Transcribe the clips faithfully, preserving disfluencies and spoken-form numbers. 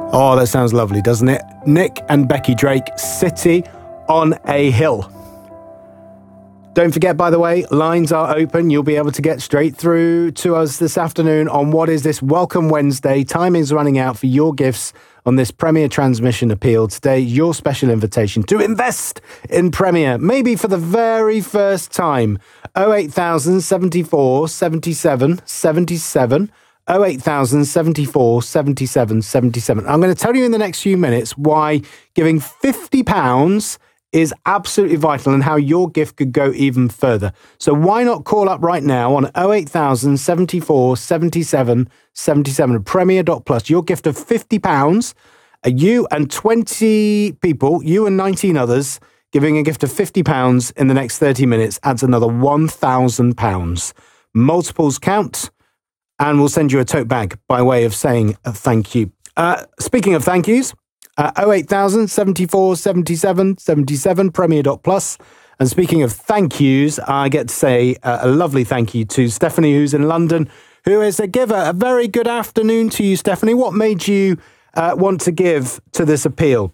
Oh, that sounds lovely, doesn't it? Nick and Becky Drake, City on a Hill. Don't forget, by the way, lines are open. You'll be able to get straight through to us this afternoon on what is this Welcome Wednesday. Time is running out for your gifts on this Premier Transmission appeal today. Your special invitation to invest in Premier, maybe for the very first time. oh eight thousand seventy-four seventy-seven seventy-seven. oh eight thousand seventy-four seventy-seven seventy-seven. I'm going to tell you in the next few minutes why giving fifty pounds is absolutely vital and how your gift could go even further. So why not call up right now on oh eight thousand seventy-four seventy-seven seventy-seven, premier dot plus. Your gift of fifty pounds, you and twenty people, you and nineteen others, giving a gift of fifty pounds in the next thirty minutes adds another one thousand pounds. Multiples count, and we'll send you a tote bag by way of saying a thank you. Uh, speaking of thank yous, uh, oh eight thousand seventy-four seventy-seven seventy-seven, premier dot plus. And speaking of thank yous, I get to say uh, a lovely thank you to Stephanie, who's in London, who is a giver. A very good afternoon to you, Stephanie. What made you uh, want to give to this appeal?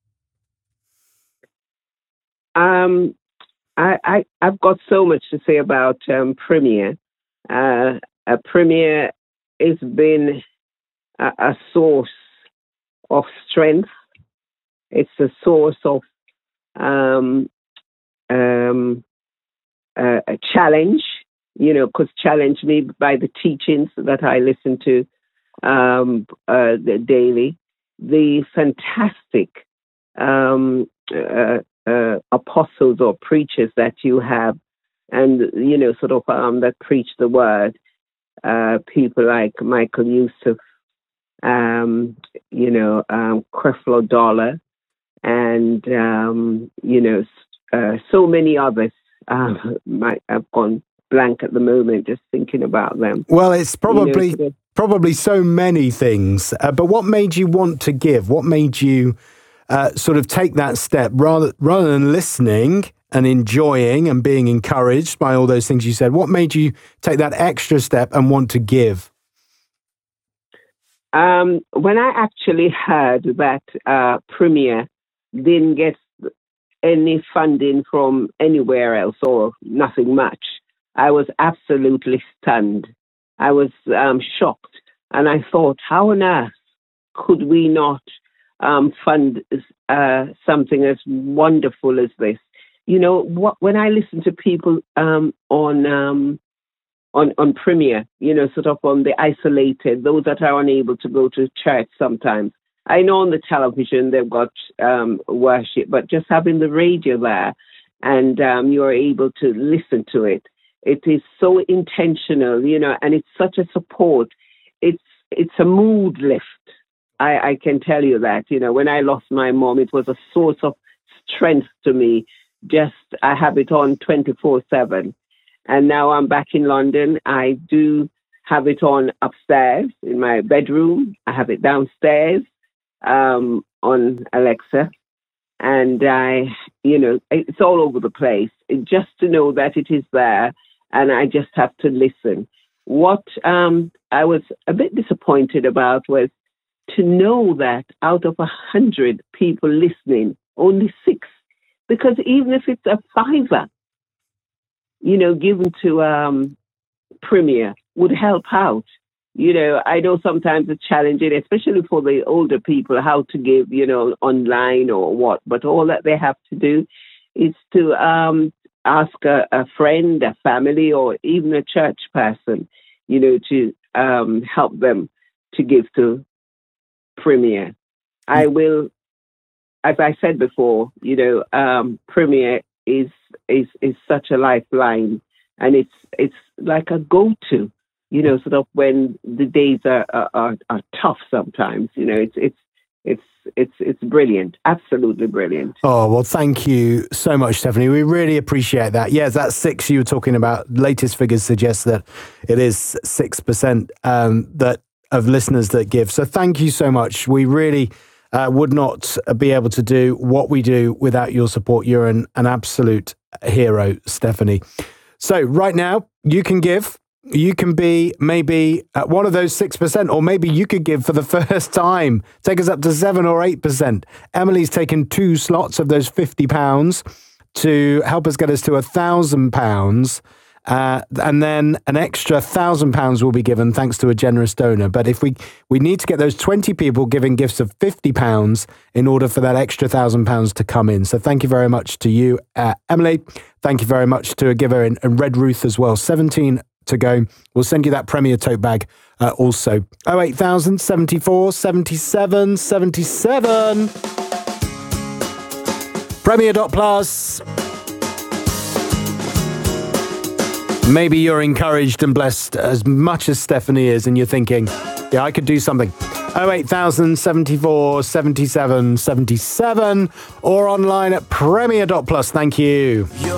Um, I, I, I've got so much to say about um, Premier. Uh, a Premier has been a, a source of strength. It's a source of um, um, uh, a challenge, you know, because challenge me by the teachings that I listen to um, uh, daily. The fantastic um, uh, uh, apostles or preachers that you have, and, you know, sort of um, that preach the word. Uh, people like Michael Yusuf, um, you know, um, Creflo Dollar, and, um, you know, uh, so many others. Um, my, I've gone blank at the moment just thinking about them. Well, it's probably you know, probably so many things. Uh, but what made you want to give? What made you uh, sort of take that step rather rather than listening and enjoying and being encouraged by all those things you said? What made you take that extra step and want to give? Um, when I actually heard that uh, Premier didn't get any funding from anywhere else or nothing much, I was absolutely stunned. I was um, shocked. And I thought, how on earth could we not um, fund uh, something as wonderful as this? You know, what, when I listen to people um, on um, on on Premier, you know, sort of on the isolated, those that are unable to go to church sometimes. I know on the television they've got um, worship, but just having the radio there and um, you're able to listen to it, it is so intentional, you know, and it's such a support. It's it's a mood lift. I, I can tell you that, you know, when I lost my mom, it was a source of strength to me. Just, I have it on twenty-four seven. And now I'm back in London. I do have it on upstairs in my bedroom. I have it downstairs um, on Alexa. And I, you know, it's all over the place. Just to know that it is there and I just have to listen. What um, I was a bit disappointed about was to know that out of a hundred people listening, only six. Because even if it's a fiver, you know, given to um, Premier would help out. You know, I know sometimes it's challenging, especially for the older people, how to give, you know, online or what. But all that they have to do is to um, ask a, a friend, a family, or even a church person, you know, to um, help them to give to Premier. I will. As I said before, you know, um, Premier is is is such a lifeline, and it's it's like a go-to, you know, sort of when the days are are, are tough. Sometimes, you know, it's it's it's it's it's brilliant, absolutely brilliant. Oh well, thank you so much, Stephanie. We really appreciate that. Yes, that six you were talking about. Latest figures suggest that it is six percent um, that of listeners that give. So thank you so much. We really. Uh, would not be able to do what we do without your support. You're an, an absolute hero, Stephanie. So right now, you can give you can be maybe at one of those six percent, or maybe you could give for the first time. Take us up to seven or eight percent. Emily's taken two slots of those fifty pounds to help us get us to one thousand pounds. Uh, and then an extra one thousand pounds will be given thanks to a generous donor. But if we, we need to get those twenty people giving gifts of fifty pounds in order for that extra one thousand pounds to come in. So thank you very much to you, uh, Emily. Thank you very much to a giver in, in Red Ruth as well. seventeen to go. We'll send you that Premier tote bag uh, also. oh eight thousand, seventy-four, seventy-seven, seventy-seven. Premier dot plus. Maybe you're encouraged and blessed as much as Stephanie is, and you're thinking, yeah, I could do something. oh eight thousand, seventy-four, seventy-seven, seventy-seven, or online at Premier dot plus. Thank you.